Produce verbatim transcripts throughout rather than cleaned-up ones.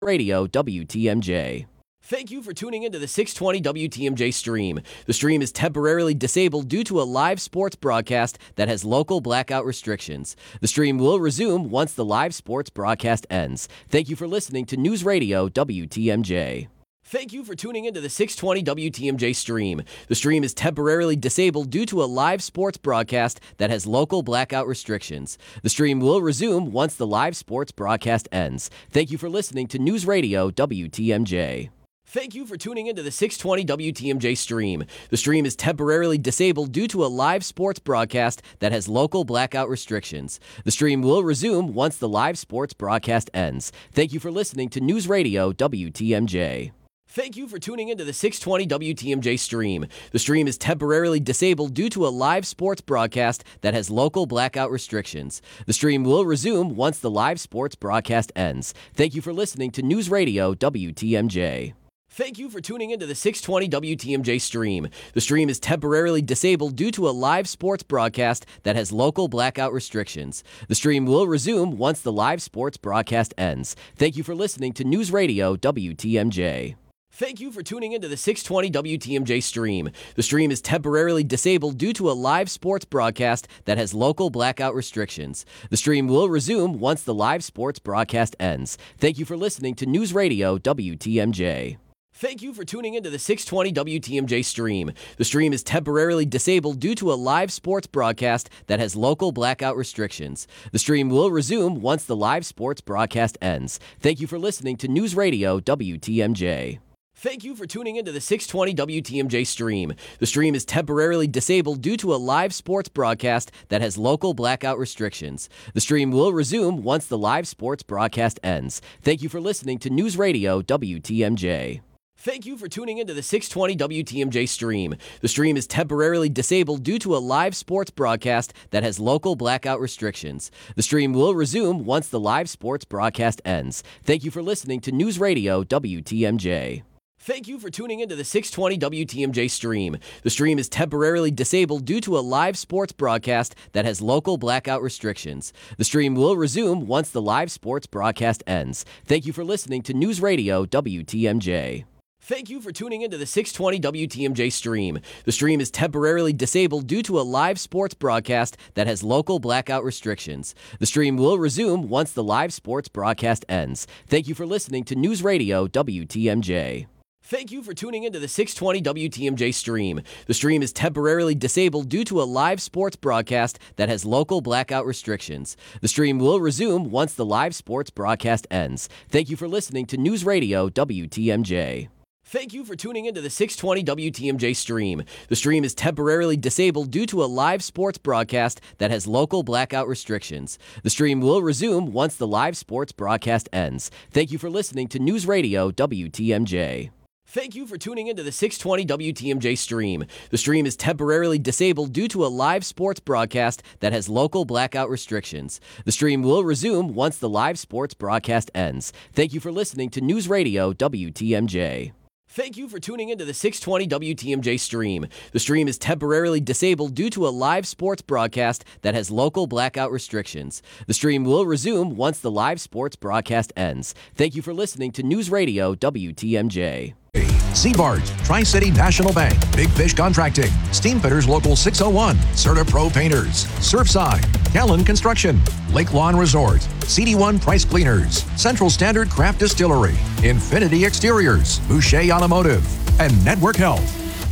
Radio W T M J. Thank you for tuning into the six twenty W T M J stream. The stream is temporarily disabled due to a live sports broadcast that has local blackout restrictions. The stream will resume once the live sports broadcast ends. Thank you for listening to News Radio W T M J. Thank you for tuning into the six twenty W T M J stream. The stream is temporarily disabled due to a live sports broadcast that has local blackout restrictions. The stream will resume once the live sports broadcast ends. Thank you for listening to News Radio W T M J. Thank you for tuning into the six twenty W T M J stream. The stream is temporarily disabled due to a live sports broadcast that has local blackout restrictions. The stream will resume once the live sports broadcast ends. Thank you for listening to News Radio W T M J. Thank you for tuning into the six twenty W T M J stream. The stream is temporarily disabled due to a live sports broadcast that has local blackout restrictions. The stream will resume once the live sports broadcast ends. Thank you for listening to News Radio W T M J. Thank you for tuning into the six twenty W T M J stream. The stream is temporarily disabled due to a live sports broadcast that has local blackout restrictions. The stream will resume once the live sports broadcast ends. Thank you for listening to News Radio W T M J. Thank you for tuning into the six twenty W T M J stream. The stream is temporarily disabled due to a live sports broadcast that has local blackout restrictions. The stream will resume once the live sports broadcast ends. Thank you for listening to News Radio W T M J. Thank you for tuning into the six twenty W T M J stream. The stream is temporarily disabled due to a live sports broadcast that has local blackout restrictions. The stream will resume once the live sports broadcast ends. Thank you for listening to News Radio W T M J. Thank you for tuning into the six twenty W T M J stream. The stream is temporarily disabled due to a live sports broadcast that has local blackout restrictions. The stream will resume once the live sports broadcast ends. Thank you for listening to News Radio W T M J. Thank you for tuning into the six twenty W T M J stream. The stream is temporarily disabled due to a live sports broadcast that has local blackout restrictions. The stream will resume once the live sports broadcast ends. Thank you for listening to News Radio W T M J. Thank you for tuning into the six twenty W T M J stream. The stream is temporarily disabled due to a live sports broadcast that has local blackout restrictions. The stream will resume once the live sports broadcast ends. Thank you for listening to News Radio W T M J. Thank you for tuning into the six twenty W T M J stream. The stream is temporarily disabled due to a live sports broadcast that has local blackout restrictions. The stream will resume once the live sports broadcast ends. Thank you for listening to News Radio W T M J. Thank you for tuning into the six twenty W T M J stream. The stream is temporarily disabled due to a live sports broadcast that has local blackout restrictions. The stream will resume once the live sports broadcast ends. Thank you for listening to News Radio W T M J. Thank you for tuning into the six twenty W T M J stream. The stream is temporarily disabled due to a live sports broadcast that has local blackout restrictions. The stream will resume once the live sports broadcast ends. Thank you for listening to News Radio W T M J. Thank you for tuning into the six twenty W T M J stream. The stream is temporarily disabled due to a live sports broadcast that has local blackout restrictions. The stream will resume once the live sports broadcast ends. Thank you for listening to News Radio W T M J. Thank you for tuning into the six twenty W T M J stream. The stream is temporarily disabled due to a live sports broadcast that has local blackout restrictions. The stream will resume once the live sports broadcast ends. Thank you for listening to News Radio W T M J. Seabarge, Tri-City National Bank, Big Fish Contracting, Steamfitters Local six oh one, Certa Pro Painters, Surfside, Callan Construction, Lake Lawn Resort, C D one Price Cleaners, Central Standard Craft Distillery, Infinity Exteriors, Boucher Automotive, and Network Health.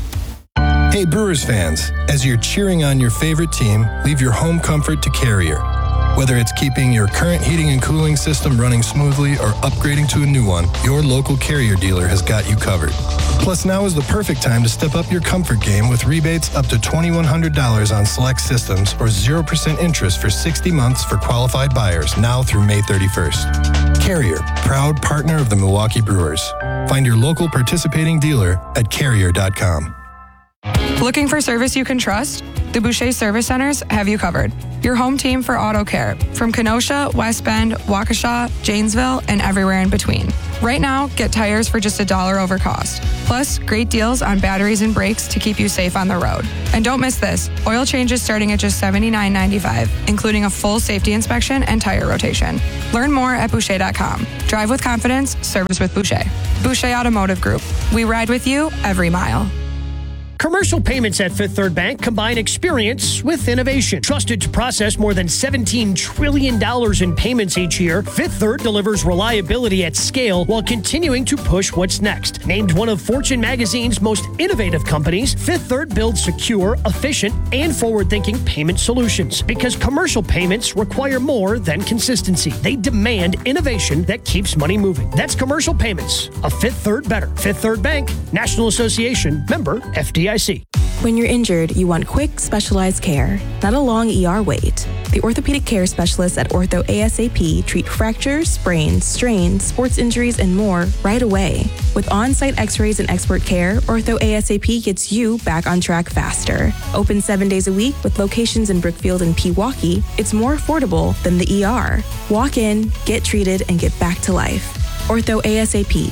Hey Brewers fans, as you're cheering on your favorite team, leave your home comfort to Carrier. Whether it's keeping your current heating and cooling system running smoothly or upgrading to a new one, your local Carrier dealer has got you covered. Plus, now is the perfect time to step up your comfort game with rebates up to twenty-one hundred dollars on select systems or zero percent interest for sixty months for qualified buyers now through May thirty-first. Carrier, proud partner of the Milwaukee Brewers. Find your local participating dealer at carrier dot com. Looking for service you can trust? The Boucher Service Centers have you covered. Your home team for auto care, from Kenosha, West Bend, Waukesha, Janesville, and everywhere in between. Right now, get tires for just a dollar over cost. Plus, great deals on batteries and brakes to keep you safe on the road. And don't miss this, oil changes starting at just seventy-nine ninety-five, including a full safety inspection and tire rotation. Learn more at Boucher dot com. Drive with confidence, service with Boucher. Boucher Automotive Group. We ride with you every mile. Commercial payments at Fifth Third Bank combine experience with innovation. Trusted to process more than seventeen trillion dollars in payments each year, Fifth Third delivers reliability at scale while continuing to push what's next. Named one of Fortune magazine's most innovative companies, Fifth Third builds secure, efficient, and forward-thinking payment solutions. Because commercial payments require more than consistency. They demand innovation that keeps money moving. That's commercial payments. A Fifth Third better. Fifth Third Bank, National Association, member F D I C. When you're injured, you want quick, specialized care, not a long E R wait. The orthopedic care specialists at Ortho ASAP treat fractures, sprains, strains, sports injuries, and more right away. With on-site x-rays and expert care, Ortho ASAP gets you back on track faster. Open seven days a week with locations in Brookfield and Pewaukee, it's more affordable than the E R. Walk in, get treated, and get back to life. Ortho ASAP.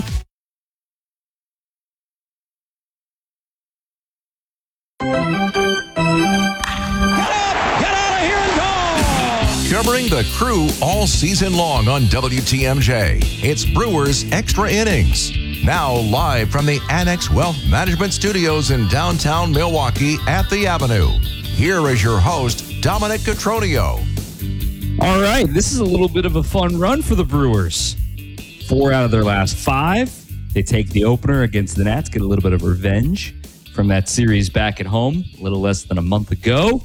Covering the Crew all season long on W T M J, it's Brewers Extra Innings. Now live from the Annex Wealth Management Studios in downtown Milwaukee at the Avenue. Here is your host, Dominic Cotroneo. All right, this is a little bit of a fun run for the Brewers. Four out of their last five. They take the opener against the Nats, get a little bit of revenge from that series back at home a little less than a month ago.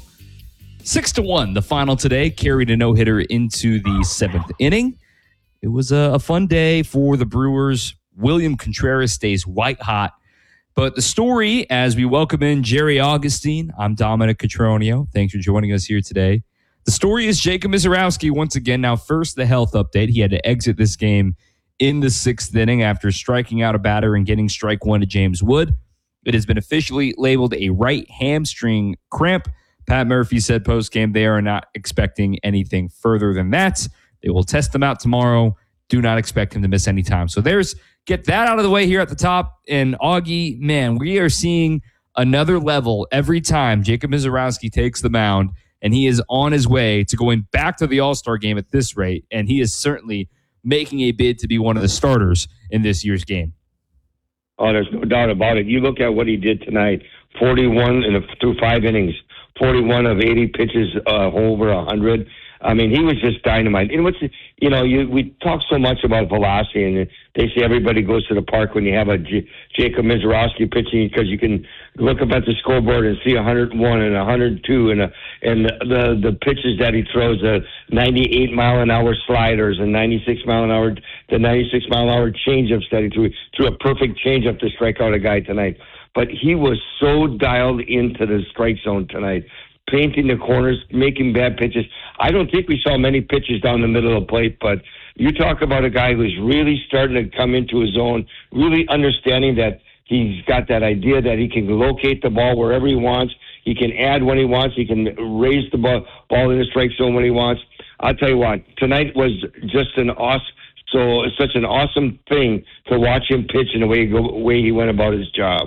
Six to one, the final today, carried a no-hitter into the seventh inning. It was a, a fun day for the Brewers. William Contreras stays white hot. But the story, as we welcome in Jerry Augustine, I'm Dominic Cotroneo. Thanks for joining us here today. The story is Jacob Misiorowski once again. Now, first, the health update. He had to exit this game in the sixth inning after striking out a batter and getting strike one to James Wood. It has been officially labeled a right hamstring cramp. Pat Murphy said post-game they are not expecting anything further than that. They will test him out tomorrow. Do not expect him to miss any time. So there's, get that out of the way here at the top. And Augie, man, we are seeing another level every time Jacob Misiorowski takes the mound, and he is on his way to going back to the All-Star game at this rate. And he is certainly making a bid to be one of the starters in this year's game. Oh, there's no doubt about it. You look at what he did tonight, forty-one in a, through five innings, forty-one of eighty pitches, uh, over one hundred. I mean, he was just dynamite. And what's, you know, you, we talk so much about velocity, and they say everybody goes to the park when you have a J- Jacob Misiorowski pitching, because you can look up at the scoreboard and see one hundred one and one hundred two, and a, and the the pitches that he throws, the ninety-eight mile an hour sliders and ninety-six mile an hour, the ninety-six mile an hour changeups that he threw. Threw a perfect changeup to strike out a guy tonight. But he was so dialed into the strike zone tonight, painting the corners, making bad pitches. I don't think we saw many pitches down the middle of the plate, but you talk about a guy who's really starting to come into his own, really understanding that he's got that idea that he can locate the ball wherever he wants. He can add when he wants. He can raise the ball, ball in the strike zone when he wants. I'll tell you what, tonight was just an awesome, so it's such an awesome thing to watch him pitch in the way he, go, way he went about his job.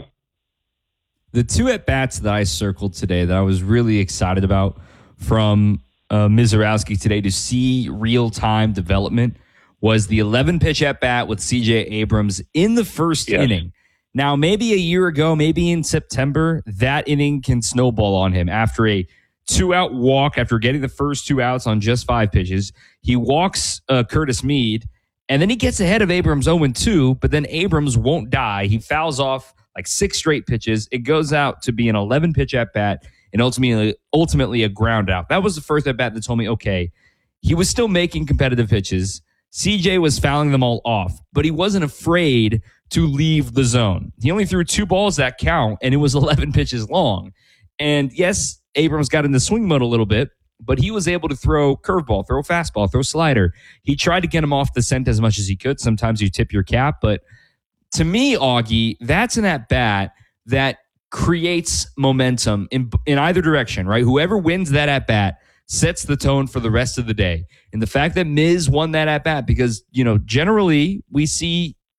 The two at-bats that I circled today that I was really excited about from uh, Misiorowski today to see real-time development was the eleven-pitch at-bat with C J Abrams in the first yes. inning. Now, maybe a year ago, maybe in September, that inning can snowball on him after a two-out walk, after getting the first two outs on just five pitches. He walks uh, Curtis Mead, and then he gets ahead of Abrams oh and two, but then Abrams won't die. He fouls off like six straight pitches. It goes out to be an eleven-pitch at-bat and ultimately ultimately a ground out. That was the first at-bat that told me, okay, he was still making competitive pitches. C J was fouling them all off, but he wasn't afraid to leave the zone. He only threw two balls that count, and it was eleven pitches long. And yes, Abrams got in the swing mode a little bit, but he was able to throw curveball, throw fastball, throw slider. He tried to get him off the scent as much as he could. Sometimes you tip your cap, but to me, Augie, that's an at-bat that creates momentum in in either direction, right? Whoever wins that at-bat sets the tone for the rest of the day. And the fact that Miz won that at-bat, because, you know, generally we see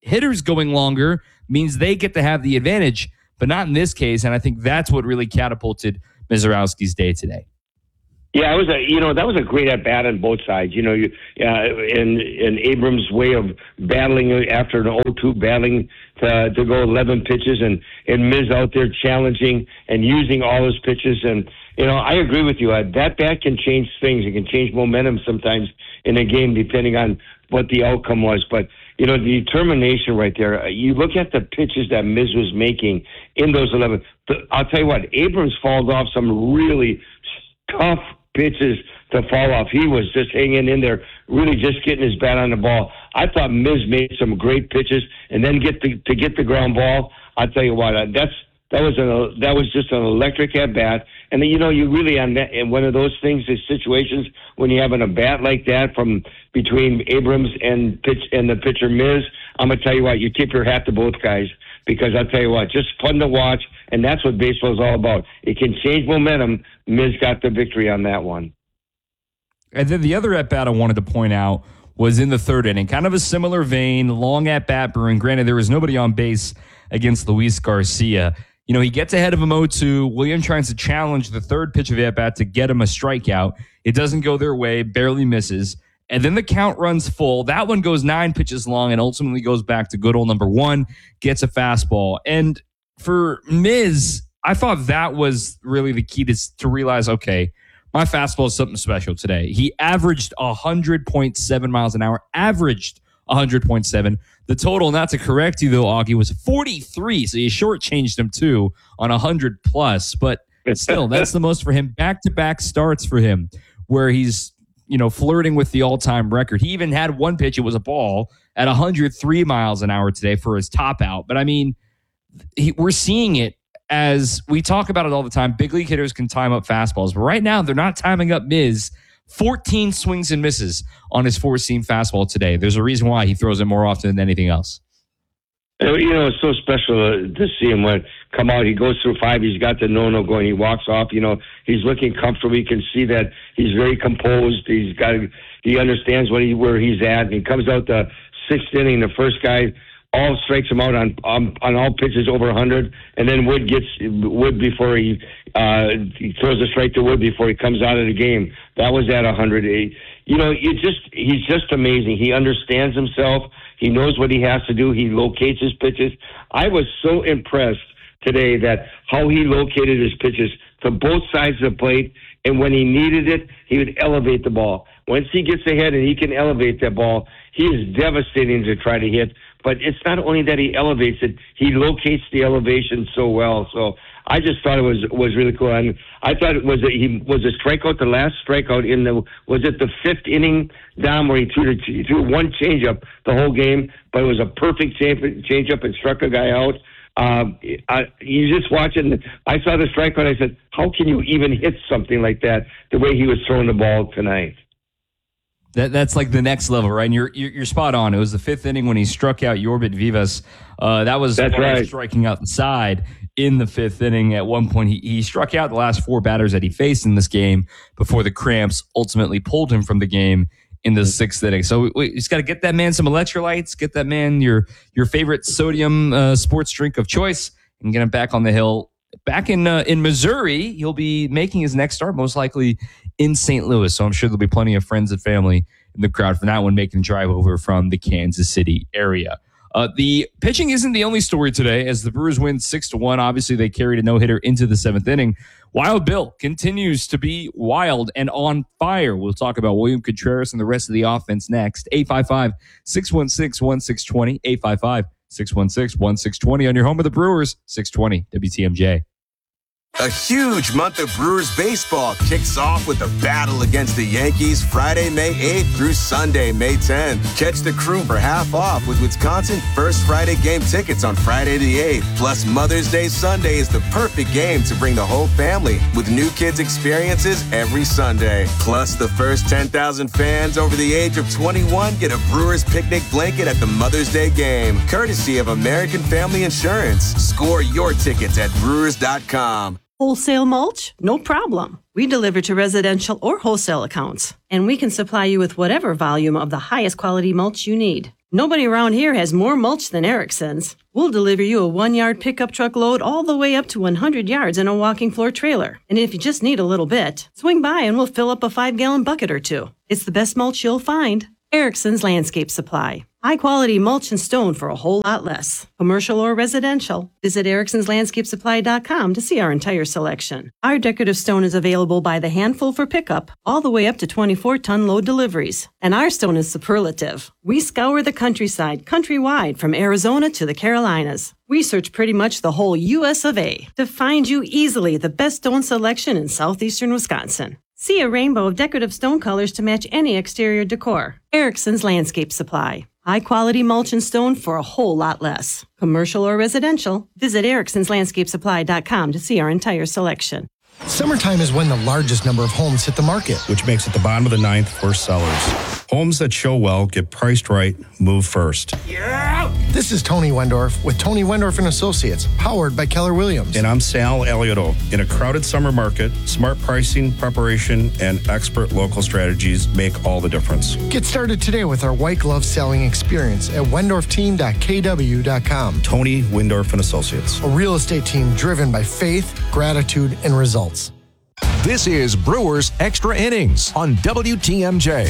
hitters going longer means they get to have the advantage, but not in this case. And I think that's what really catapulted Misiorowski's day today. Yeah, it was a you know that was a great at bat on both sides. You know, you, uh, in in Abrams' way of battling after an oh two battling to to go eleven pitches, and and Miz out there challenging and using all his pitches. And you know, I agree with you. Uh, that bat can change things. It can change momentum sometimes in a game depending on what the outcome was. But you know, the determination right there. Uh, you look at the pitches that Miz was making in those eleven. I'll tell you what, Abrams fouled off some really tough pitches to fall off. He was just hanging in there, really just getting his bat on the ball. I thought Miz made some great pitches, and then get the, to get the ground ball. I'll tell you what, that's that was a that was just an electric at bat. And then, you know, you really on that in one of those things, is situations when you have an, a bat like that from between Abrams and pitch and the pitcher Miz. I'm gonna tell you what, you tip your hat to both guys, because I'll tell you what, just fun to watch. And that's what baseball is all about. It can change momentum. Miz got the victory on that one. And then the other at-bat I wanted to point out was in the third inning. Kind of a similar vein, long at-bat Bruin. Granted, there was nobody on base against Luis Garcia. You know, he gets ahead of him oh two. William tries to challenge the third pitch of the at-bat to get him a strikeout. It doesn't go their way, barely misses. And then the count runs full. That one goes nine pitches long and ultimately goes back to good old number one, gets a fastball. And for Miz, I thought that was really the key to, to realize, okay, my fastball is something special today. He averaged one hundred point seven miles an hour, averaged one hundred point seven. The total, not to correct you though, Augie, was forty-three. So you shortchanged him too on one hundred plus. But still, that's the most for him. Back-to-back starts for him where he's, you know, flirting with the all-time record. He even had one pitch, it was a ball, at one hundred three miles an hour today for his top out. But I mean, he, we're seeing it as we talk about it all the time. Big league hitters can time up fastballs, but right now they're not timing up Miz. fourteen swings and misses on his four-seam fastball today. There's a reason why he throws it more often than anything else. You know, it's so special to see him when come out. He goes through five. He's got the no-no going. He walks off. You know, he's looking comfortable. You can see that he's very composed. He's got. He understands what he where he's at. And he comes out the sixth inning. The first guy all strikes him out on on, on all pitches over one hundred, and then Wood gets Wood before he uh, he throws a strike to Wood before he comes out of the game. That was at one hundred. You know, you just he's just amazing. He understands himself. He knows what he has to do. He locates his pitches. I was so impressed today that how he located his pitches to both sides of the plate, and when he needed it, he would elevate the ball. Once he gets ahead and he can elevate that ball, he is devastating to try to hit. But it's not only that he elevates it, he locates the elevation so well. So I just thought it was was really cool. And I thought it was a, he was a strikeout, the last strikeout in the, was it the fifth inning, Dom, where he threw, the, he threw one changeup the whole game, but it was a perfect changeup and struck a guy out. Um, I, you just watching, I saw the strikeout, I said, how can you even hit something like that the way he was throwing the ball tonight? That, that's like the next level, right? And you're, you're you're spot on. It was the fifth inning when he struck out Yorbit Vivas. Uh, that was that's right. Striking out the side in the fifth inning. At one point, he, he struck out the last four batters that he faced in this game before the cramps ultimately pulled him from the game in the sixth inning. So we, we just got to get that man some electrolytes, get that man your your favorite sodium uh, sports drink of choice, and get him back on the hill. Back in uh, in Missouri, he'll be making his next start, most likely in Saint Louis. So I'm sure there'll be plenty of friends and family in the crowd for that one, making the drive over from the Kansas City area. Uh, the pitching isn't the only story today, as the Brewers win six to one. Obviously, they carried a no-hitter into the seventh inning. Wild Bill continues to be wild and on fire. We'll talk about William Contreras and the rest of the offense next. eight five five, six one six, one six two zero, eight five five, six one six, one six two zero on your home of the Brewers, six twenty W T M J. A huge month of Brewers baseball kicks off with a battle against the Yankees Friday, May eighth through Sunday, May tenth. Catch the crew for half off with Wisconsin First Friday game tickets on Friday the eighth. Plus, Mother's Day Sunday is the perfect game to bring the whole family with new kids experiences every Sunday. Plus, the first ten thousand fans over the age of twenty-one get a Brewers picnic blanket at the Mother's Day game, courtesy of American Family Insurance. Score your tickets at brewers dot com. Wholesale mulch? No problem. We deliver to residential or wholesale accounts, and we can supply you with whatever volume of the highest quality mulch you need. Nobody around here has more mulch than Erickson's. We'll deliver you a one-yard pickup truck load all the way up to one hundred yards in a walking floor trailer. And if you just need a little bit, swing by and we'll fill up a five-gallon bucket or two. It's the best mulch you'll find. Erickson's Landscape Supply. High-quality mulch and stone for a whole lot less. Commercial or residential. Visit Ericksons Landscape Supply dot com to see our entire selection. Our decorative stone is available by the handful for pickup, all the way up to twenty-four ton load deliveries. And our stone is superlative. We scour the countryside, countrywide, from Arizona to the Carolinas. We search pretty much the whole U S of A to find you easily the best stone selection in southeastern Wisconsin. See a rainbow of decorative stone colors to match any exterior decor. Erickson's Landscape Supply. High-quality mulch and stone for a whole lot less. Commercial or residential, visit Ericksons Landscape Supply dot com to see our entire selection. Summertime is when the largest number of homes hit the market, which makes it the bottom of the ninth for sellers. Homes that show well, get priced right, move first. Yeah! This is Tony Wendorf with Tony Wendorf and Associates, powered by Keller Williams. And I'm Sal Alioto. In a crowded summer market, smart pricing, preparation, and expert local strategies make all the difference. Get started today with our white glove selling experience at wendorf team dot k w dot com. Tony Wendorf and Associates. A real estate team driven by faith, gratitude, and results. This is Brewers Extra Innings on W T M J.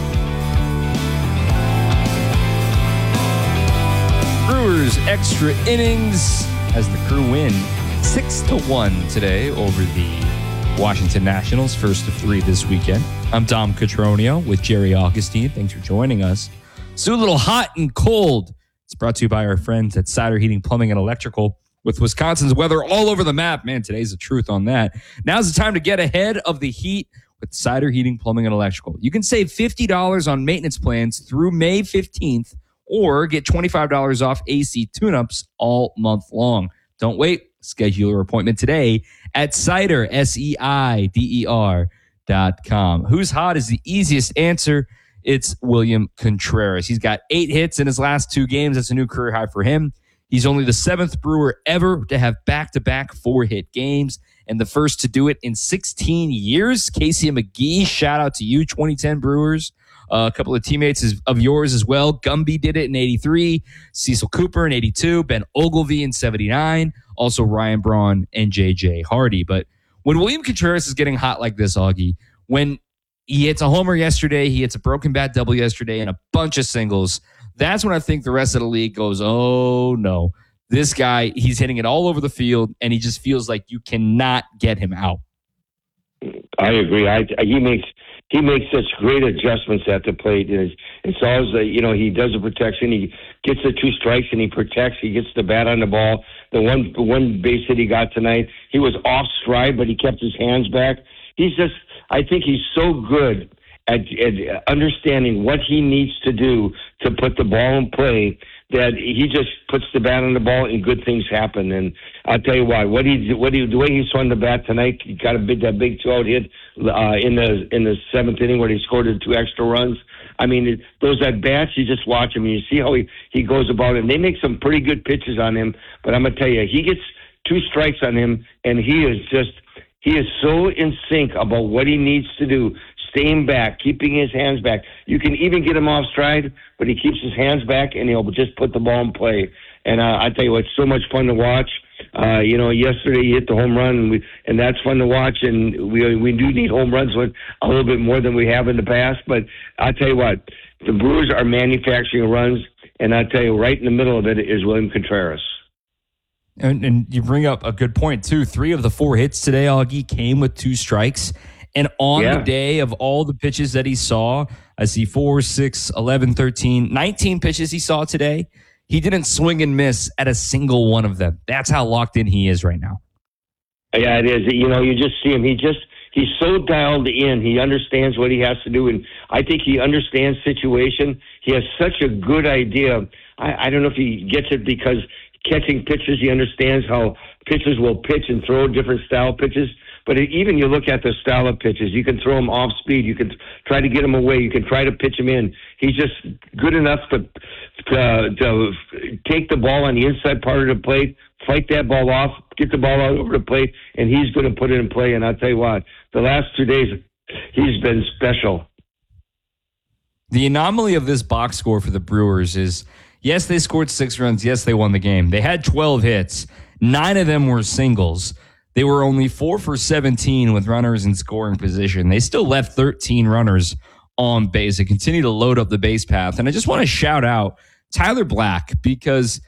Brewers Extra Innings as the Crew win six to one today over the Washington Nationals, first of three this weekend. I'm Dom Cotroneo with Jerry Augustine. Thanks for joining us. So a little hot and cold. It's brought to you by our friends at Cider Heating, Plumbing, and Electrical. With Wisconsin's weather all over the map, man, today's the truth on that. Now's the time to get ahead of the heat with Cider Heating, Plumbing, and Electrical. You can save fifty dollars on maintenance plans through May fifteenth or get twenty-five dollars off A C tune-ups all month long. Don't wait. Schedule your appointment today at Cider, S E I D E R dot com. Who's hot is the easiest answer. It's William Contreras. He's got eight hits in his last two games. That's a new career high for him. He's only the seventh Brewer ever to have back-to-back four-hit games and the first to do it in sixteen years. Casey McGee, shout out to you, twenty ten Brewers. Uh, a couple of teammates of yours as well. Gumby did it in eighty-three, Cecil Cooper in eighty-two, Ben Ogilvie in seventy-nine, also Ryan Braun and J J Hardy. But when William Contreras is getting hot like this, Augie, when he hits a homer yesterday, he hits a broken bat double yesterday, and a bunch of singles, that's when I think the rest of the league goes, oh, no. This guy, he's hitting it all over the field, and he just feels like you cannot get him out. I agree. I, he makes he makes such great adjustments at the plate. And it's, it's always, the, you know, he does the protection. He gets the two strikes, and he protects. He gets the bat on the ball. The one, the one base hit he got tonight, he was off stride, but he kept his hands back. He's just, I think he's so good At, at understanding what he needs to do to put the ball in play, that he just puts the bat on the ball and good things happen. And I'll tell you what, what he, what he, the way he swung the bat tonight, he got a big, that big two-out hit uh, in the in the seventh inning where he scored the two extra runs. I mean, it, those at bats, you just watch him and you see how he, he goes about it. And they make some pretty good pitches on him, but I'm gonna tell you, he gets two strikes on him, and he is just he is so in sync about what he needs to do. Staying back, keeping his hands back. You can even get him off stride, but he keeps his hands back, and he'll just put the ball in play. And uh, I tell you what, it's so much fun to watch. Uh, you know, yesterday he hit the home run, and, we, and that's fun to watch. And we we do need home runs with a little bit more than we have in the past. But I tell you what, the Brewers are manufacturing runs, and I tell you, right in the middle of it is William Contreras. And, and you bring up a good point, too. Three of the four hits today, Augie, came with two strikes. And on yeah. the day of all the pitches that he saw, I see four, six, eleven, thirteen, nineteen pitches he saw today. He didn't swing and miss at a single one of them. That's how locked in he is right now. Yeah, it is. You know, you just see him. He just, he's so dialed in. He understands what he has to do. And I think he understands situation. He has such a good idea. I, I don't know if he gets it because catching pitches, he understands how pitchers will pitch and throw different style pitches. But even you look at the style of pitches, you can throw him off speed. You can try to get him away. You can try to pitch him in. He's just good enough to, to, to take the ball on the inside part of the plate, fight that ball off, get the ball out over the plate, and he's going to put it in play. And I'll tell you what, the last two days, he's been special. The anomaly of this box score for the Brewers is, yes, they scored six runs. Yes, they won the game. They had twelve hits. Nine of them were singles. They were only four for seventeen with runners in scoring position. They still left thirteen runners on base. They continue to load up the base path. And I just want to shout out Tyler Black, because